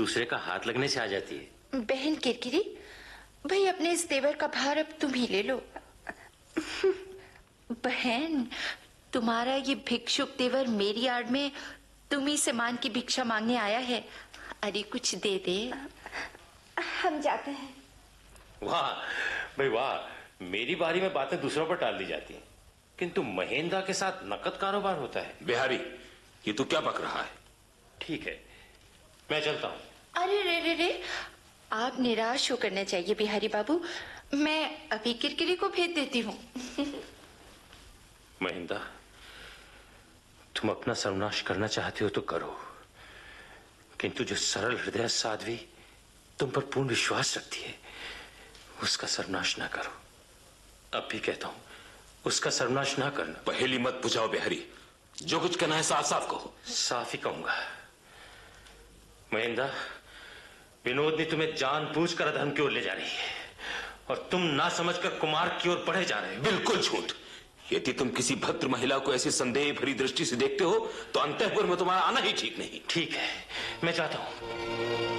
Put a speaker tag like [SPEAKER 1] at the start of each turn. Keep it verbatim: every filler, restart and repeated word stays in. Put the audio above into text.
[SPEAKER 1] दूसरे का हाथ लगने से आ जाती है।
[SPEAKER 2] बहन किरकिरी, भाई अपने इस तेवर का भार अब तुम ही ले लो। बहन, तुम्हारा ये भिक्षुक तेवर मेरी आड़ में तुम ही से मान की भिक्षा मांगने आया है। अरे कुछ दे दे।
[SPEAKER 3] हम जाते हैं।
[SPEAKER 1] वाह भाई वाह, मेरी बारी में बातें दूसरों पर टाल दी जाती हैं, किंतु महेंद्र के साथ नकद कारोबार होता है।
[SPEAKER 4] बिहारी, ये तू क्या बक रहा है?
[SPEAKER 1] ठीक है, मैं चलता हूँ।
[SPEAKER 2] अरे रे रे रे, आप निराश होकर न चाहिए बिहारी बाबू, मैं अभी किरकिरी को भेज देती हूँ।
[SPEAKER 1] महेंद्र, तुम अपना सर्वनाश करना चाहते हो तो करो, किंतु जो सरल हृदय साध्वी तुम पर पूर्ण विश्वास रखती है, उसका सर्वनाश ना करो। अब भी कहता हूं, उसका सर्वनाश ना करना।
[SPEAKER 4] पहेली मत बुझाओ बिहारी, जो कुछ कहना है साफ साफ कहो।
[SPEAKER 1] साफ ही कहूंगा। महेंद्र, विनोदनी तुम्हें जानबूझकर अधर्म की ओर ले जा रही है और तुम ना समझकर कुमार की ओर बढ़े जा रहे हो।
[SPEAKER 4] बिल्कुल झूठ। यदि तुम किसी भद्र महिला को ऐसी संदेह भरी दृष्टि से देखते हो तो अंतःपुर में तुम्हारा आना ही ठीक नहीं।
[SPEAKER 1] ठीक है, मैं चाहता हूं